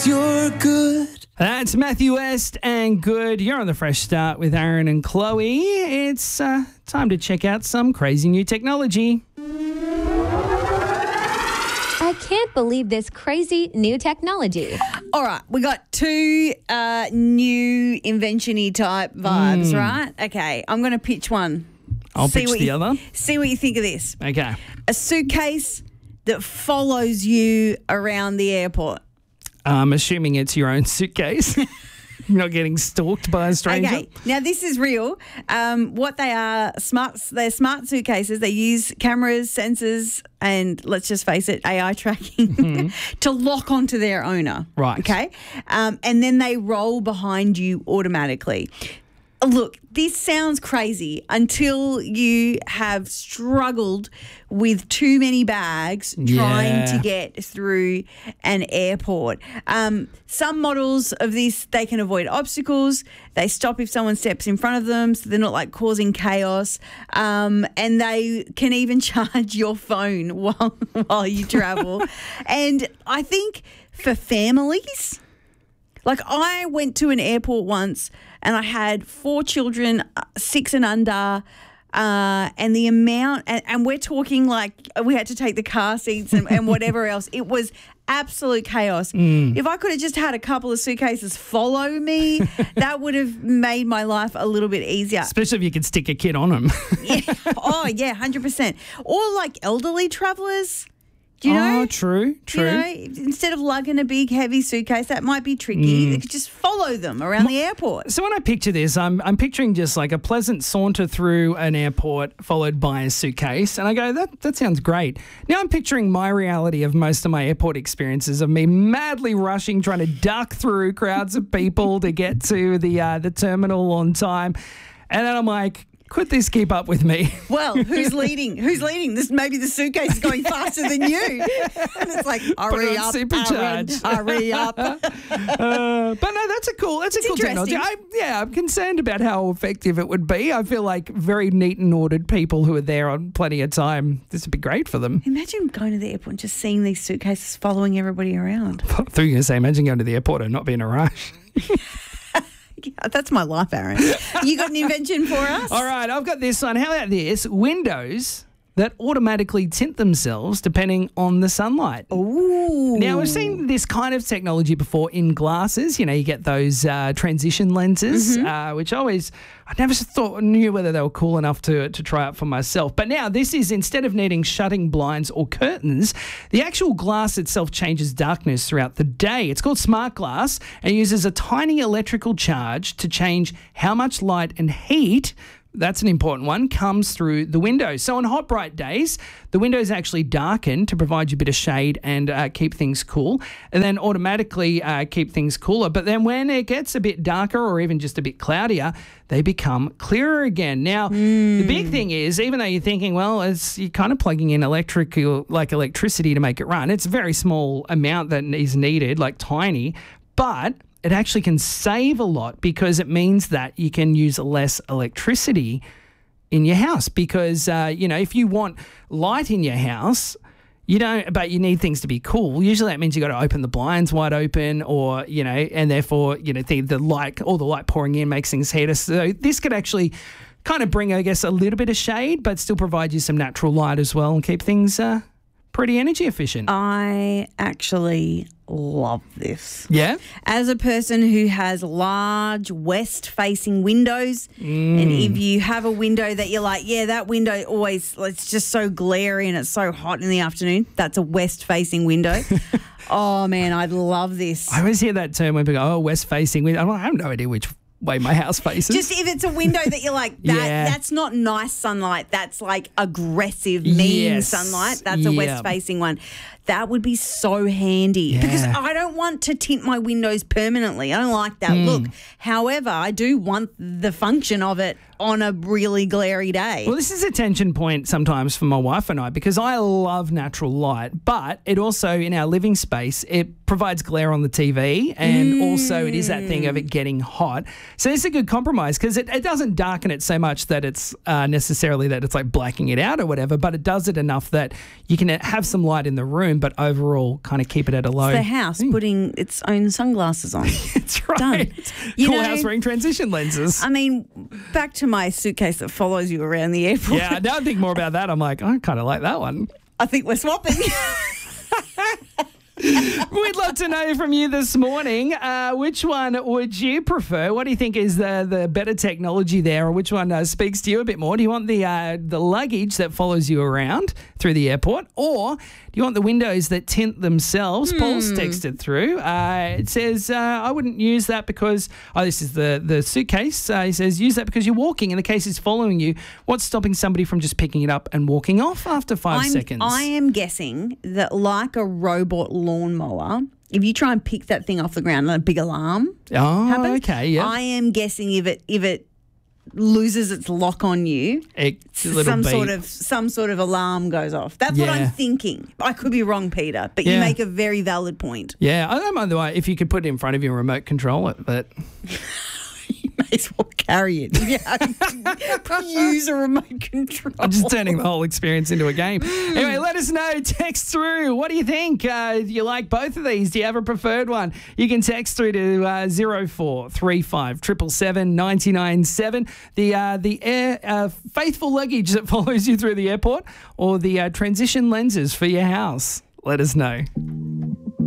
'cause you're good. That's Matthew West and Good. You're on the Fresh Start with Aaron and Chloe. It's time to check out some crazy new technology. I can't believe this crazy new technology. All right, we got two new invention-y type vibes, right? Okay, I'm going to pitch one. I'll pitch the other. See what you think of this. Okay. A suitcase that follows you around the airport. I'm assuming it's your own suitcase. You're not getting stalked by a stranger. Okay, now this is real. What they are, they're smart suitcases. They use cameras, sensors, and let's just face it, AI tracking to lock onto their owner. Right. Okay, and then they roll behind you automatically. Look, this sounds crazy until you have struggled with too many bags trying to get through an airport. Some models of this, they can avoid obstacles. They stop if someone steps in front of them, so they're not like causing chaos. And they can even charge your phone while you travel. And I think for families, like I went to an airport once and I had 4 children, 6 and under, and the amount, and we're talking like we had to take the car seats and whatever else. It was absolute chaos. If I could have just had a couple of suitcases follow me, that would have made my life a little bit easier. Especially if you could stick a kid on them. Yeah. Oh, yeah, 100%. Or like elderly travellers. Do you know? Oh, true. You know, instead of lugging a big heavy suitcase, that might be tricky. They could just follow them around the airport. So when I picture this, I'm picturing just like a pleasant saunter through an airport followed by a suitcase. And I go, that sounds great. Now I'm picturing my reality of most of my airport experiences of me madly rushing, trying to duck through crowds of people to get to the terminal on time. And then I'm like, could this keep up with me? Well, who's leading? Maybe the suitcase is going faster than you. And it's like, hurry up, supercharged. hurry up. But no, that's a cool technology. I'm concerned about how effective it would be. I feel like very neat and ordered people who are there on plenty of time, this would be great for them. Imagine going to the airport and just seeing these suitcases following everybody around. I thought you were going to say, imagine going to the airport and not being in a rush. Yeah, that's my life, Aaron. You got an invention for us? All right, I've got this one. How about this? Windows that automatically tint themselves depending on the sunlight. Ooh. Now, we've seen this kind of technology before in glasses. You know, you get those transition lenses, which I never knew whether they were cool enough to try out for myself. But now this is, instead of needing shutting blinds or curtains, the actual glass itself changes darkness throughout the day. It's called smart glass and uses a tiny electrical charge to change how much light and heat, that's an important one, comes through the window. So on hot, bright days, the windows actually darken to provide you a bit of shade and keep things cool, and then automatically keep things cooler. But then when it gets a bit darker or even just a bit cloudier, they become clearer again. Now, the big thing is, even though you're thinking, well, you're kind of plugging in electricity to make it run, it's a very small amount that is needed, like tiny, but it actually can save a lot because it means that you can use less electricity in your house because, if you want light in your house, but you need things to be cool. Usually that means you got to open the blinds wide open or, and therefore, the light pouring in makes things heater. So this could actually kind of bring, I guess, a little bit of shade, but still provide you some natural light as well and keep things pretty energy efficient. I actually love this. Yeah? As a person who has large west-facing windows, and if you have a window that you're like, yeah, that window always, it's just so glary and it's so hot in the afternoon, that's a west-facing window. Oh, man, I'd love this. I always hear that term when people go, west-facing window. I'm like, I have no idea which way my house faces. Just if it's a window that you're like, that's not nice sunlight. That's like aggressive, mean sunlight. That's a west-facing one. That would be so handy because I don't want to tint my windows permanently. I don't like that look. However, I do want the function of it on a really glary day. Well, this is a tension point sometimes for my wife and I because I love natural light, but it also, in our living space, it provides glare on the TV and also it is that thing of it getting hot. So it's a good compromise because it doesn't darken it so much that it's necessarily that it's like blacking it out or whatever, but it does it enough that you can have some light in the room, but overall kind of keep it at a low. It's the house putting its own sunglasses on. That's right. Done. Cool house wearing transition lenses. I mean, back to my suitcase that follows you around the airport. Yeah, now I think more about that. I'm like, I kind of like that one. I think we're swapping. We'd love to know from you this morning, which one would you prefer? What do you think is the better technology there, or which one speaks to you a bit more? Do you want the luggage that follows you around through the airport, or do you want the windows that tint themselves? Paul's texted through. It says, I wouldn't use that because, this is the suitcase. He says, use that because you're walking and the case is following you. What's stopping somebody from just picking it up and walking off after 5 seconds? I am guessing that like a robot lawnmower, if you try and pick that thing off the ground and a big alarm happens, okay, yeah. I am guessing if it loses its lock on you, some sort of alarm goes off. That's what I'm thinking. I could be wrong, Peter, but you make a very valid point. Yeah, I don't mind the way if you could put it in front of you and remote control it, but you may as well carry it. Use a remote control. I'm just turning the whole experience into a game. Anyway, let us know. Text through. What do you think? Do you like both of these? Do you have a preferred one? You can text through to 0435 777 997. The faithful luggage that follows you through the airport, or the transition lenses for your house. Let us know.